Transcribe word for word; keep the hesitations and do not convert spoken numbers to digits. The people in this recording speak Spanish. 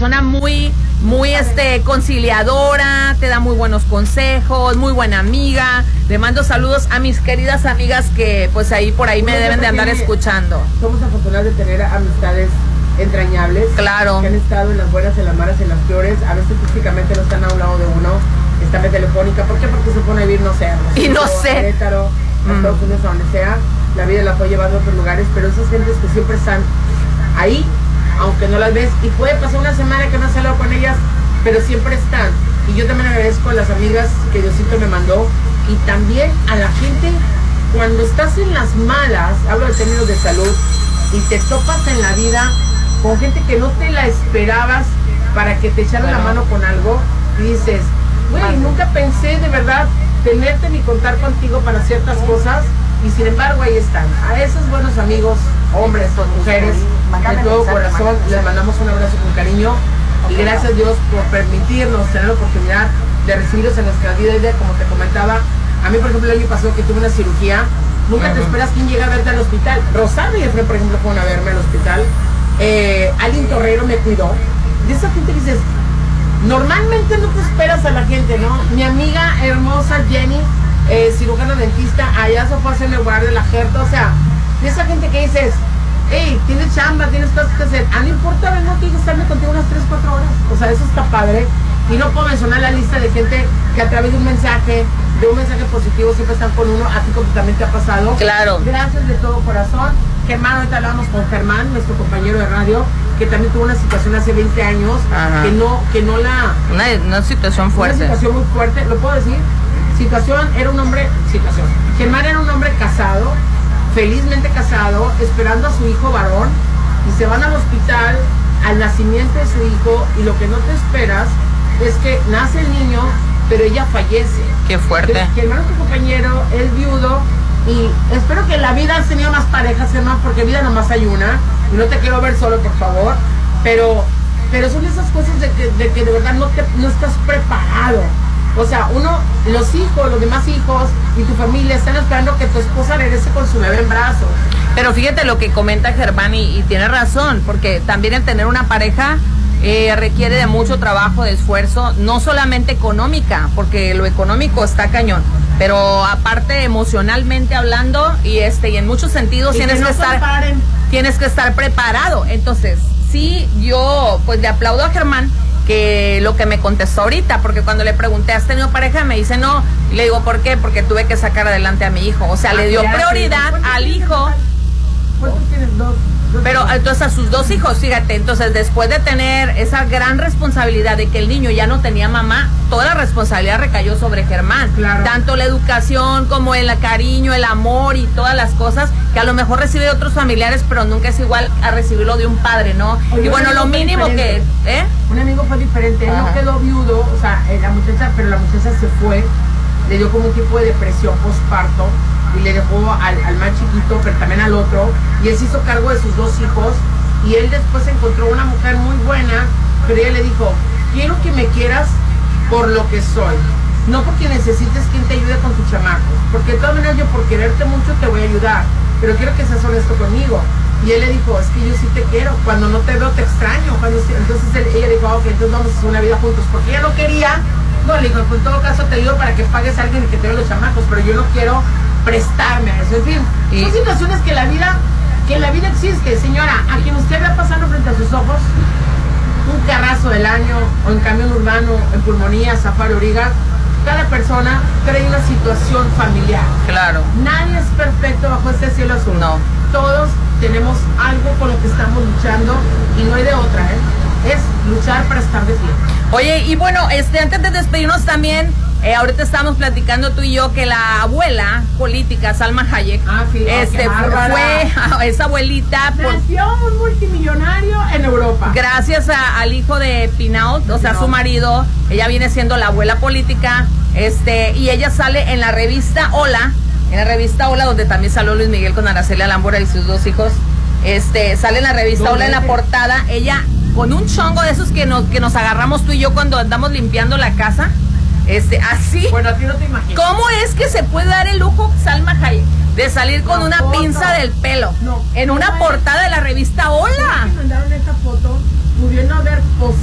persona muy, muy este, conciliadora, te da muy buenos consejos, muy buena amiga. Le mando saludos a mis queridas amigas que pues ahí por ahí me deben de andar escuchando. Somos afortunados de tener amistades entrañables. Claro. Que han estado en las buenas, en las malas, en las peores. A veces físicamente no están a un lado de uno. Está en telefónica. ¿Por qué? Porque se pone a vivir, no sé. No y no sé. Querétaro, a mm. Estados Unidos, a donde sea. La vida la fue llevando a otros lugares. Pero esas gentes que siempre están ahí, aunque no las ves, y puede pasar una semana que no has hablado con ellas, pero siempre están. Y yo también agradezco a las amigas que Diosito me mandó, y también a la gente cuando estás en las malas, hablo de términos de salud, y te topas en la vida con gente que no te la esperabas para que te echaran bueno. la mano con algo, y dices, güey, nunca pensé de verdad tenerte ni contar contigo para ciertas cosas, y sin embargo ahí están. A esos buenos amigos, hombres o mujeres, de todo corazón, les mandamos un abrazo con cariño, y gracias a Dios por permitirnos tener la oportunidad de recibirlos en nuestra vida. Y como te comentaba, a mí por ejemplo el año pasado que tuve una cirugía, nunca uh-huh. te esperas quién llega a verte al hospital. Rosario y Efraín, por ejemplo, fueron a verme al hospital. eh, Alin Torrero me cuidó. De esa gente que dices, normalmente no te esperas a la gente, ¿no? Mi amiga hermosa Jenny, eh, cirujana dentista, allá se fue a hacer el lugar de la Jerta. O sea, de esa gente que dices, hey, tienes chamba, tienes cosas que hacer, ah, no importa, ven, no tienes que estarme contigo unas tres, cuatro horas. O sea, eso está padre. Y no puedo mencionar la lista de gente que a través de un mensaje, de un mensaje positivo, siempre están con uno, así como también te ha pasado. Claro. Gracias de todo corazón. Germán, ahorita hablamos con Germán, nuestro compañero de radio, que también tuvo una situación hace veinte años, Ajá. que no, que no la... Una, una situación fuerte. Una situación muy fuerte, ¿lo puedo decir? Situación, era un hombre, situación. Germán era un hombre casado, felizmente casado, esperando a su hijo varón, y se van al hospital al nacimiento de su hijo, y lo que no te esperas es que nace el niño, pero ella fallece. Qué fuerte. Entonces, Germán es tu compañero, es viudo, y espero que en la vida has tenido más parejas, Germán, porque vida nomás hay una, y no te quiero ver solo, por favor, pero, pero son esas cosas de que de, que de verdad no, te, no estás preparado. O sea, uno, los hijos, los demás hijos y tu familia están esperando que tu esposa regrese con su bebé en brazos. Pero fíjate lo que comenta Germán, y, y tiene razón, porque también el tener una pareja eh, requiere de mucho trabajo, de esfuerzo, no solamente económica, porque lo económico está cañón, pero aparte emocionalmente hablando, y este y en muchos sentidos y tienes que, no que estar comparen. tienes que estar preparado. Entonces, sí, yo pues le aplaudo a Germán que lo que me contestó ahorita, porque cuando le pregunté, ¿has tenido pareja? Me dice no, y le digo, ¿por qué? Porque tuve que sacar adelante a mi hijo, o sea, ah, le dio prioridad al hijo. ¿Cuántos tienes? Dos. Pero entonces a sus dos hijos, fíjate, entonces después de tener esa gran responsabilidad de que el niño ya no tenía mamá, toda la responsabilidad recayó sobre Germán. Claro. Tanto la educación como el cariño, el amor y todas las cosas que a lo mejor recibe de otros familiares, pero nunca es igual a recibirlo de un padre, ¿no? Oye, y bueno, lo mínimo que... ¿eh? Un amigo fue diferente, él no quedó viudo, o sea, la muchacha, pero la muchacha se fue, le dio como un tipo de depresión postparto, y le dejó al, al más chiquito, pero también al otro, y él se hizo cargo de sus dos hijos, y él después encontró una mujer muy buena, pero ella le dijo, quiero que me quieras por lo que soy, no porque necesites quien te ayude con tus chamacos, porque de todas maneras yo por quererte mucho te voy a ayudar, pero quiero que seas honesto conmigo. Y él le dijo, es que yo sí te quiero, cuando no te veo te extraño, cuando entonces él, ella dijo, ok, entonces vamos a hacer una vida juntos, porque ella no quería, no, le dijo, pues en todo caso te ayudo para que pagues a alguien y que te vea los chamacos, pero yo no quiero prestarme a eso, en fin, y son situaciones que la vida, que la vida existe, señora, a quien usted vea pasando frente a sus ojos, un carrazo del año, o en camión urbano, en pulmonía, Safari Origa, cada persona trae una situación familiar. Claro. Nadie es perfecto bajo este cielo azul. No. Todos tenemos algo con lo que estamos luchando, y no hay de otra, ¿eh? Es luchar para estar de pie. Oye, y bueno, este, antes de despedirnos también, eh, ahorita estábamos platicando tú y yo que la abuela política, Salma Hayek, ah, sí, este, fue a esa abuelita. Nació por, un multimillonario en Europa. Gracias a, al hijo de Pinault, o sea, no. su marido, ella viene siendo la abuela política, este, y ella sale en la revista Hola, en la revista Hola, donde también salió Luis Miguel con Araceli Alámbora y sus dos hijos, este, sale en la revista Hola en la portada, ella con un chongo de esos que nos, que nos agarramos tú y yo cuando andamos limpiando la casa, este, así. Bueno, a ti no te imaginas. ¿Cómo es que se puede dar el lujo Salma Hayek de salir con no, una foto. pinza del pelo no, en no una portada de la revista Hola? Me mandaron esta foto pudiendo haber